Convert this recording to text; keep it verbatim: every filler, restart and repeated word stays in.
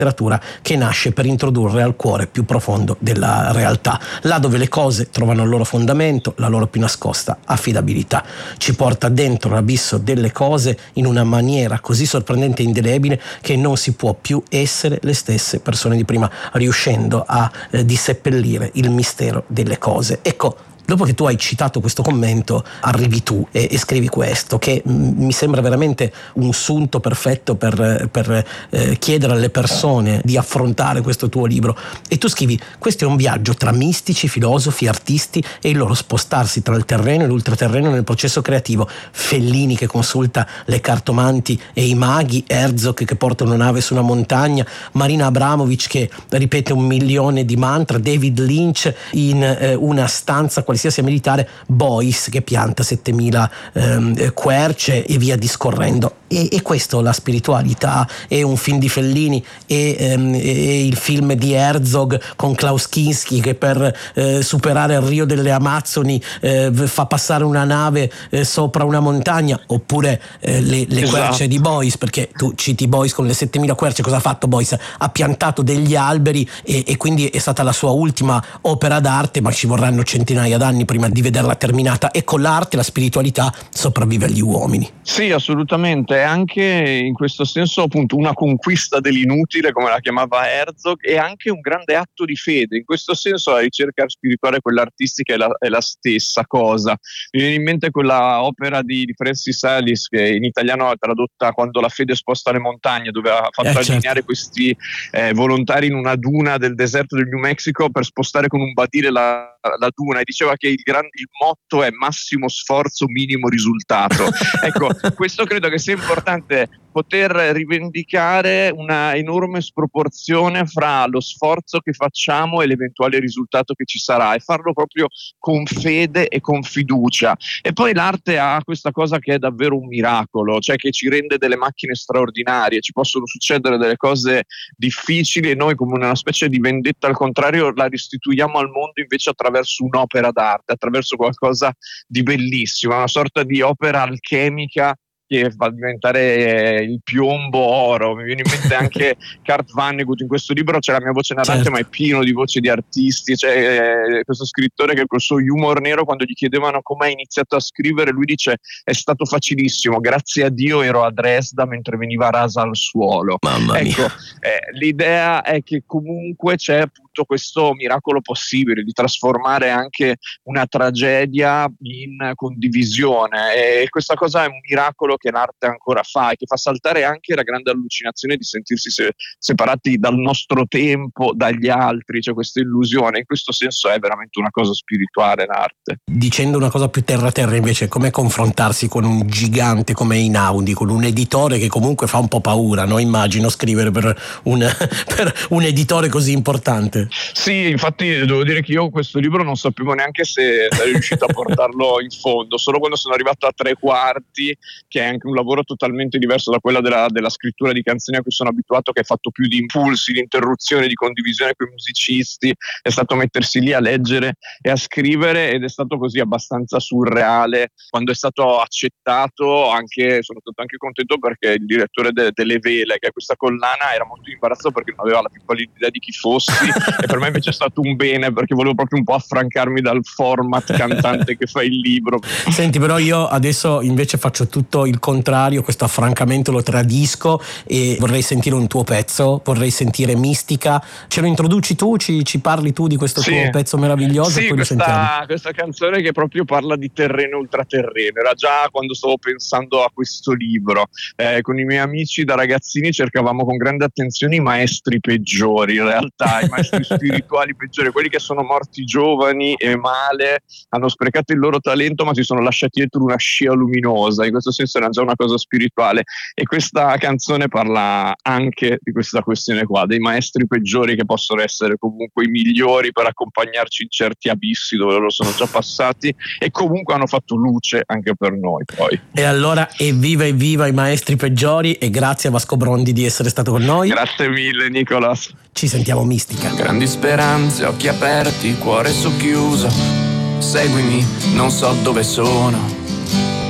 letteratura che nasce per introdurre al cuore più profondo della realtà, là dove le cose trovano il loro fondamento, la loro più nascosta affidabilità. Ci porta dentro l'abisso delle cose in una maniera così sorprendente e indelebile che non si può più essere le stesse persone di prima, riuscendo a eh, disseppellire il mistero delle cose. Ecco, dopo che tu hai citato questo commento, arrivi tu e, e scrivi questo, che m- mi sembra veramente un sunto perfetto per, per eh, chiedere alle persone di affrontare questo tuo libro. E tu scrivi: questo è un viaggio tra mistici, filosofi, artisti e il loro spostarsi tra il terreno e l'ultraterreno nel processo creativo. Fellini che consulta le cartomanti e i maghi, Herzog che porta una nave su una montagna, Marina Abramovic che ripete un milione di mantra, David Lynch in eh, una stanza qualsiasi militare, Boyce che pianta settemila ehm, querce e via discorrendo. E, e questo, la spiritualità, è un film di Fellini e, ehm, e il film di Herzog con Klaus Kinski che per eh, superare il Rio delle Amazzoni eh, fa passare una nave eh, sopra una montagna, oppure eh, le, le esatto. querce di Boyce, perché tu citi Boyce con le settemila querce. Cosa ha fatto Boyce? Ha piantato degli alberi e, e quindi è stata la sua ultima opera d'arte, ma ci vorranno centinaia d'anni prima di vederla terminata. E con l'arte la spiritualità sopravvive agli uomini. Sì, assolutamente. È anche in questo senso appunto una conquista dell'inutile, come la chiamava Herzog, e anche un grande atto di fede. In questo senso la ricerca spirituale e quella artistica è la, è la stessa cosa. Mi viene in mente quella opera di, di Francis Alice che in italiano è tradotta Quando la fede sposta le montagne, dove ha fatto eh, allineare certo. questi eh, volontari in una duna del deserto del New Mexico per spostare con un badile la, la duna, e diceva che il, gran, il motto è massimo sforzo, minimo risultato. Ecco, questo credo che sia importante, poter rivendicare una enorme sproporzione fra lo sforzo che facciamo e l'eventuale risultato che ci sarà, e farlo proprio con fede e con fiducia. E poi l'arte ha questa cosa che è davvero un miracolo, cioè che ci rende delle macchine straordinarie. Ci possono succedere delle cose difficili e noi, come una specie di vendetta al contrario, la restituiamo al mondo invece attraverso un'opera d'arte, attraverso qualcosa di bellissimo, una sorta di opera alchemica che fa diventare il piombo oro. Mi viene in mente anche Kurt Vonnegut. In questo libro c'è la mia voce narrante, certo. ma è pieno di voci di artisti. C'è eh, questo scrittore che col suo humor nero, quando gli chiedevano come ha iniziato a scrivere, lui dice: è stato facilissimo, grazie a Dio ero a Dresda mentre veniva rasa al suolo. Mamma mia. Ecco, eh, l'idea è che comunque c'è appunto questo miracolo possibile di trasformare anche una tragedia in condivisione, e questa cosa è un miracolo che l'arte ancora fa, e che fa saltare anche la grande allucinazione di sentirsi se- separati dal nostro tempo, dagli altri. C'è questa illusione. In questo senso è veramente una cosa spirituale l'arte. Dicendo una cosa più terra terra invece, com'è confrontarsi con un gigante come Einaudi, con un editore che comunque fa un po' paura, no? Immagino scrivere per un, per un editore così importante. Sì, infatti devo dire che io questo libro non sapevo neanche se sarei riuscito a portarlo in fondo, solo quando sono arrivato a tre quarti, che è anche un lavoro totalmente diverso da quella della, della scrittura di canzoni a cui sono abituato, che è fatto più di impulsi, di interruzione, di condivisione con i musicisti. È stato mettersi lì a leggere e a scrivere, ed è stato così abbastanza surreale. Quando è stato accettato, anche sono stato anche contento, perché il direttore de, delle Vele, che è questa collana, era molto imbarazzato perché non aveva la più pallida idea di chi fossi, e per me invece è stato un bene, perché volevo proprio un po' affrancarmi dal format cantante che fa il libro. Senti, però io adesso invece faccio tutto il contrario, questo affrancamento lo tradisco e vorrei sentire un tuo pezzo, vorrei sentire Mistica. Ce lo introduci tu, ci, ci parli tu di questo Sì. tuo pezzo meraviglioso, Sì, e poi lo questa, sentiamo. questa canzone che proprio parla di terreno e ultraterreno. Era già quando stavo pensando a questo libro. Eh, con i miei amici da ragazzini cercavamo con grande attenzione i maestri peggiori, in realtà, i maestri spirituali peggiori, quelli che sono morti giovani e male, hanno sprecato il loro talento ma si sono lasciati dietro una scia luminosa. In questo senso era già una cosa spirituale, e questa canzone parla anche di questa questione qua, dei maestri peggiori che possono essere comunque i migliori per accompagnarci in certi abissi dove loro sono già passati, e comunque hanno fatto luce anche per noi poi. E allora evviva evviva i maestri peggiori, e grazie a Vasco Brondi di essere stato con noi. Grazie mille Nicolas. Ci sentiamo Mistica. Grandi speranze, occhi aperti, cuore socchiuso. Seguimi, non so dove sono.